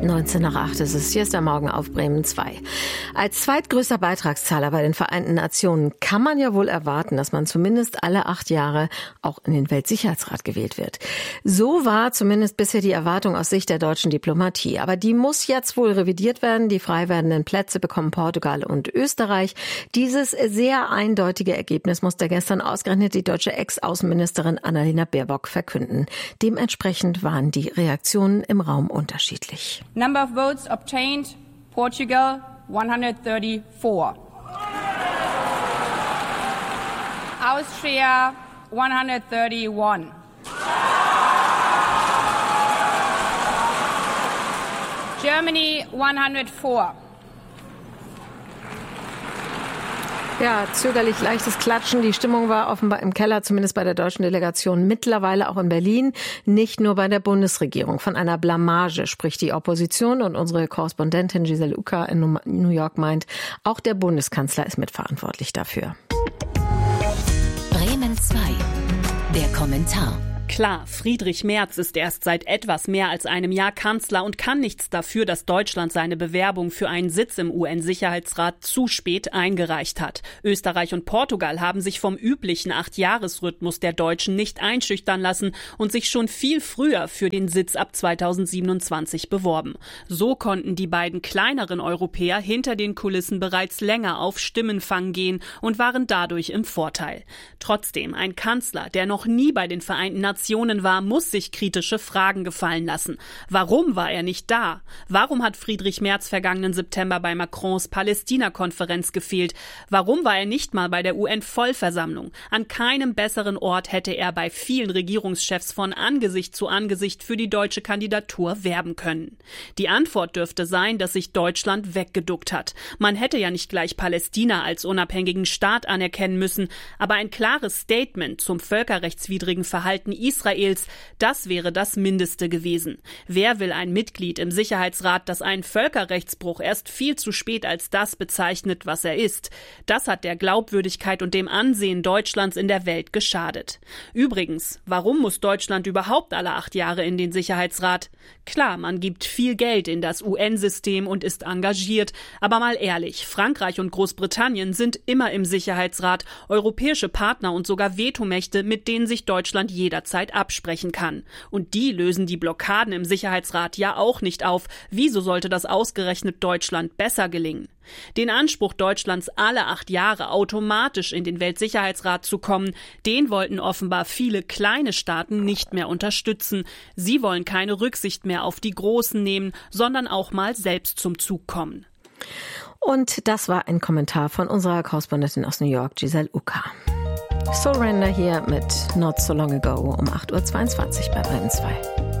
19:08 ist es. Hier ist der Morgen auf Bremen 2. Als zweitgrößter Beitragszahler bei den Vereinten Nationen kann man ja wohl erwarten, dass man zumindest alle 8 Jahre auch in den Weltsicherheitsrat gewählt wird. So war zumindest bisher die Erwartung aus Sicht der deutschen Diplomatie. Aber die muss jetzt wohl revidiert werden. Die frei werdenden Plätze bekommen Portugal und Österreich. Dieses sehr eindeutige Ergebnis musste gestern ausgerechnet die deutsche Ex-Außenministerin Annalena Baerbock verkünden. Dementsprechend waren die Reaktionen im Raum unterschiedlich. Number of votes obtained, Portugal 134. Austria 131. Germany 104. Ja, zögerlich leichtes Klatschen. Die Stimmung war offenbar im Keller, zumindest bei der deutschen Delegation, mittlerweile auch in Berlin, nicht nur bei der Bundesregierung. Von einer Blamage spricht die Opposition und unsere Korrespondentin Giselle Uka in New York meint, auch der Bundeskanzler ist mitverantwortlich dafür. Bremen 2, der Kommentar. Klar, Friedrich Merz ist erst seit etwas mehr als einem Jahr Kanzler und kann nichts dafür, dass Deutschland seine Bewerbung für einen Sitz im UN-Sicherheitsrat zu spät eingereicht hat. Österreich und Portugal haben sich vom üblichen 8-Jahres-Rhythmus der Deutschen nicht einschüchtern lassen und sich schon viel früher für den Sitz ab 2027 beworben. So konnten die beiden kleineren Europäer hinter den Kulissen bereits länger auf Stimmenfang gehen und waren dadurch im Vorteil. Trotzdem, ein Kanzler, der noch nie bei den Vereinten Nationen war, muss sich kritische Fragen gefallen lassen. Warum war er nicht da? Warum hat Friedrich Merz vergangenen September bei Macrons Palästina-Konferenz gefehlt? Warum war er nicht mal bei der UN-Vollversammlung? An keinem besseren Ort hätte er bei vielen Regierungschefs von Angesicht zu Angesicht für die deutsche Kandidatur werben können. Die Antwort dürfte sein, dass sich Deutschland weggeduckt hat. Man hätte ja nicht gleich Palästina als unabhängigen Staat anerkennen müssen, aber ein klares Statement zum völkerrechtswidrigen Verhalten Israels, das wäre das Mindeste gewesen. Wer will ein Mitglied im Sicherheitsrat, das einen Völkerrechtsbruch erst viel zu spät als das bezeichnet, was er ist? Das hat der Glaubwürdigkeit und dem Ansehen Deutschlands in der Welt geschadet. Übrigens, warum muss Deutschland überhaupt alle 8 Jahre in den Sicherheitsrat? Klar, man gibt viel Geld in das UN-System und ist engagiert, aber mal ehrlich, Frankreich und Großbritannien sind immer im Sicherheitsrat, europäische Partner und sogar Vetomächte, mit denen sich Deutschland jederzeit absprechen kann. Und die lösen die Blockaden im Sicherheitsrat ja auch nicht auf. Wieso sollte das ausgerechnet Deutschland besser gelingen? Den Anspruch Deutschlands, alle 8 Jahre automatisch in den Weltsicherheitsrat zu kommen, den wollten offenbar viele kleine Staaten nicht mehr unterstützen. Sie wollen keine Rücksicht mehr auf die Großen nehmen, sondern auch mal selbst zum Zug kommen. Und das war ein Kommentar von unserer Korrespondentin aus New York, Giselle Uka. Surrender hier mit Not So Long Ago um 8:22 Uhr bei Bremen 2.